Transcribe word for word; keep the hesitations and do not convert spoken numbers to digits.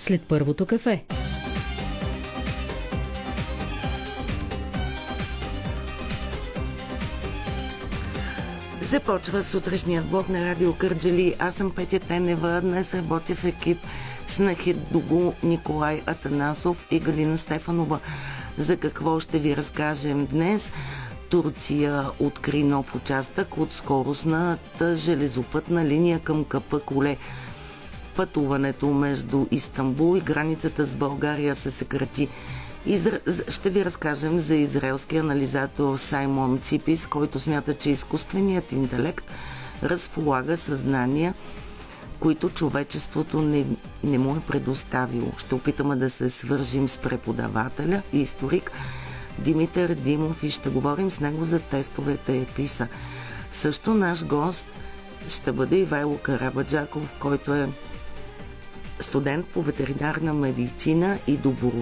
след първото кафе. Започва сутрешният блок на Радио Кърджали. Аз съм Петя Тенева. Днес работя в екип с Нахид Дугу, Николай Атанасов и Галина Стефанова. За какво ще ви разкажем днес? Турция откри нов участък от скоростната железопътна линия към Капъкуле. Пътуването между Истанбул и границата с България се съкрати. Изра... Ще ви разкажем за израелския анализатор Саймон Ципис, който смята, че изкуственият интелект разполага съзнания, които човечеството не, не му е предоставило. Ще опитаме да се свържим с преподавателя и историк Димитър Димов и ще говорим с него за тестовете ПИСА. Също наш гост ще бъде Ивайло Карабаджаков, който е студент по ветеринарна медицина и доброволец